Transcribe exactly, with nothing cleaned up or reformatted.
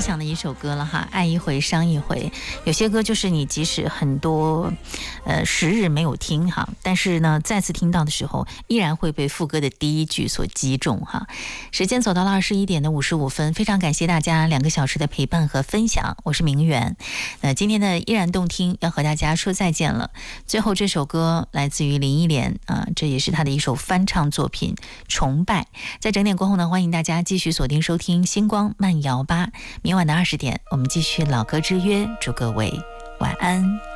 享的一首歌了哈，爱一回伤一回。有些歌就是你即使很多呃时日没有听哈，但是呢再次听到的时候，依然会被副歌的第一句所击中哈。时间走到了二十一点的五十五分，非常感谢大家两个小时的陪伴和分享，我是明媛。那今天的依然动听要和大家说再见了。最后这首歌来自于林忆莲啊，这也是她的一首翻唱作品《崇拜》。在整点过后呢，欢迎大家继续锁定收听星光慢摇吧。明晚的二十点，我们继续老歌之约，祝各位晚安。